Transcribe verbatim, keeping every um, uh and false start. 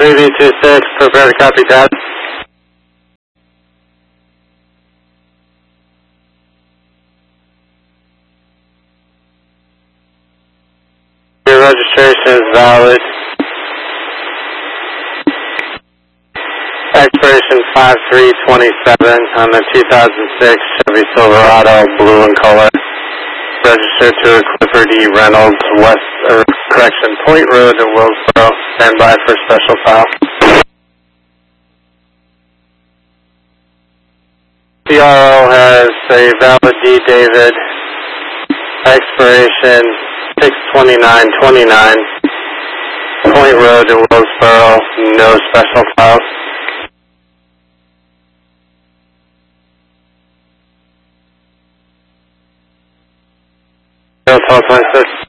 three B two six, prepare to copy that. Your registration is valid. Expiration five three twenty-seven on the two thousand six Chevy Silverado, blue in color. Registered to Clifford E. Reynolds, West, or correction, Point Road in Willsboro. Stand by for special file. C R O has a valid D, David. Expiration six twenty-nine twenty-nine. Point Road in Willsboro. No special files. twelve twenty-six.